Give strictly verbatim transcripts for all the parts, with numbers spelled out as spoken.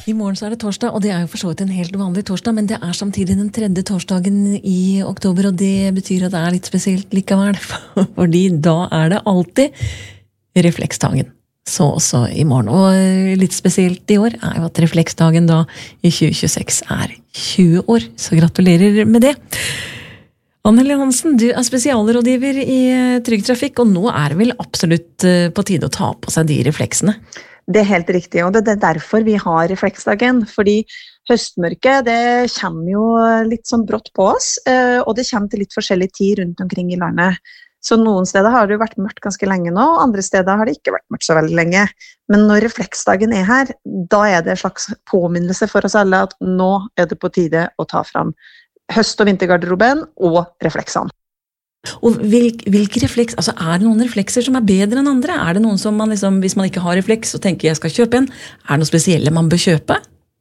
I morgen så er det torsdag, og det er jo for så vidt en helt vanlig torsdag, men det er samtidig den tredje torsdagen i oktober, og det betyr at det er litt spesielt likevel, fordi da er det alltid refleksdagen. Så også i morgen, og litt spesielt i år er jo at refleksdagen da i tjue tjueseks er tjue år, så gratulerer med det. Anne-Helen Hansen, du er spesialrådgiver i Trygg Trafikk, og nå er det vel absolutt på tide å ta på seg de refleksene? Det er helt riktig, og det er derfor vi har refleksdagen, fordi høstmørket, det kommer jo litt sånn brått på oss, og det kommer til litt forskjellig tid rundt omkring i landet. Så noen steder har det jo vært mørkt ganske lenge nå, og andre steder har det ikke vært mørkt så veldig lenge. Men når refleksdagen er her, da er det en slags påminnelse for oss alle at nå er det på tide å ta fram høst- og vintergarderoben og refleksene. Og hvilke, hvilke refleks, altså er det noen reflekser som er bedre enn andre? Er det noen som man liksom, hvis man ikke har refleks og tenker jeg skal kjøpe en, er det noe spesielle man bør kjøpe?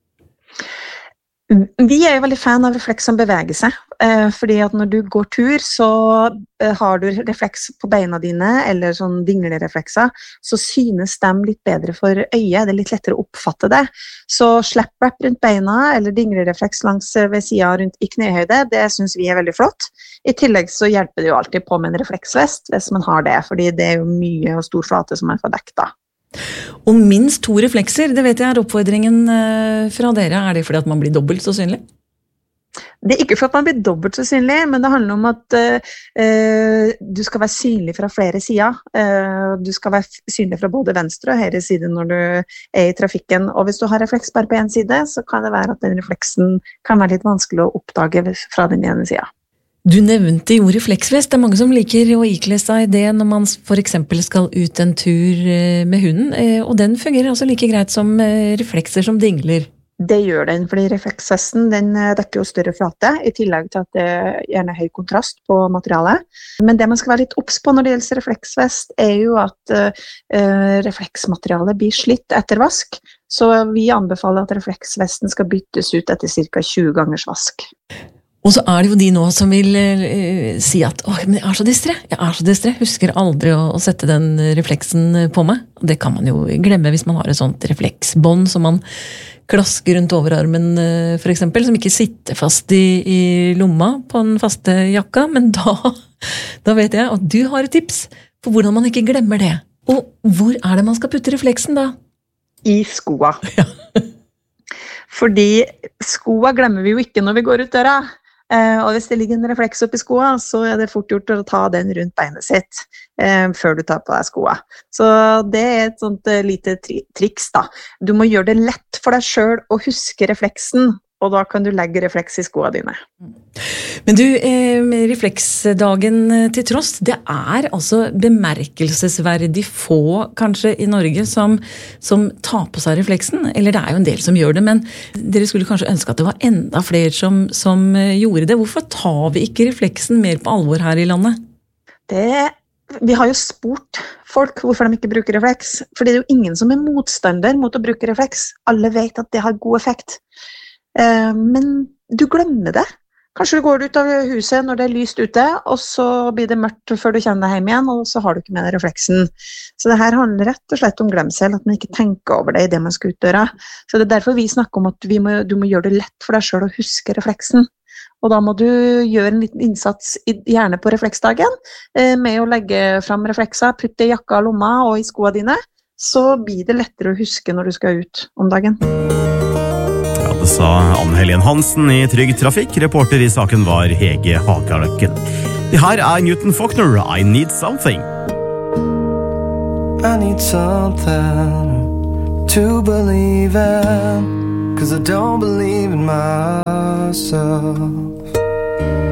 Vi er jo veldig fan av refleks som beveger seg, fordi at når du går tur, så har du refleks på beina dine, eller sånn dinglereflekser, så synes de litt bedre for øyet, det er litt lettere å oppfatte det. Så slepp-wrap rundt beina, eller dinglerefleks langs ved siden rundt i knehøyde, det synes vi er veldig flott. I tillegg så hjelper det jo alltid på med en refleksvest, hvis man har det, fordi det er jo mye og stor flate som man får dekket da. Og minst to reflekser, det vet jeg er oppfordringen fra dere. Er det fordi at man blir dobbelt så synlig? Det er ikke for at man blir dobbelt så synlig, men det handler om at uh, du skal være synlig fra flere sider. Uh, du skal være synlig fra både venstre og høyre side når du er i trafikken. Og hvis du har refleks bare på en side, så kan det være at den refleksen kan være litt vanskelig å oppdage fra den ene siden. Du nevnte jo refleksvest. Det er mange som liker å ikle seg det når man for eksempel skal ut en tur med hunden, og den fungerer også like greit som reflekser som dingler. Det gjør den, fordi refleksvesten den dekker jo større flate, i tillegg til at det gjerne er høy kontrast på materialet. Men det man skal være litt obs på når det gjelder refleksvest, er jo at uh, refleksmaterialet blir slitt etter vask, så vi anbefaler at refleksvesten skal byttes ut etter ca. tjue gangers vask. Og så er det jo de nå som vil uh, si at åh, men jeg er så distré, jeg er så distré, husker aldri å, å sette den refleksen på meg. Og det kan man jo glemme hvis man har et sånt refleksbånd som man klasker rundt overarmen uh, for eksempel, som ikke sitter fast i, i lomma på den faste jakka, men da, da vet jeg at du har et tips på hvordan man ikke glemmer det. Og hvor er det man skal putte refleksen da? I skoa. Ja. Fordi skoa glemmer vi jo ikke når vi går ut døra. Og hvis det ligger en refleks opp i skoa, så er det fort gjort å ta den rundt beinet sitt eh, før du tar på deg skoa. Så det er et sånt uh, lite tri triks da. Du må gjøre det lett for deg selv å huske refleksen, og da kan du legge refleks i skoa dine. Men du, eh, refleksdagen til tross, det er altså bemerkelsesverdig få kanskje i Norge som, som tar på seg refleksen, eller det er jo en del som gjør det, men dere skulle kanskje ønske at det var enda flere som, som gjorde det. Hvorfor tar vi ikke refleksen mer på alvor her i landet? Det, vi har jo spurt folk hvorfor de ikke bruker refleks, fordi det er jo ingen som er motstander mot å bruke refleks. Alle vet at det har god effekt. Men du glemmer det. Kanskje du går ut av huset når det er lyst ute, og så blir det mørkt før du kommer deg hjem igjen, og så har du ikke med deg refleksen. Så det her handler rett og slett om glemsel, at man ikke tenker over det i det man skal utdøre. Så det er derfor vi snakker om at vi må, du må gjøre det lett for deg selv å huske refleksen. Og da må du gjøre en liten innsats, gjerne på refleksdagen, med å legge fram reflekser, putte i jakka, lomma og i skoene dine, så blir det lettere å huske når du skal ut om dagen. Det sa Anne-Helen Hansen i Trygg Trafikk. Reporter i saken var Hege Hagaløkken. Det her er Newton Faulkner, I Need Something. I need something to believe in, 'cause I don't believe in myself.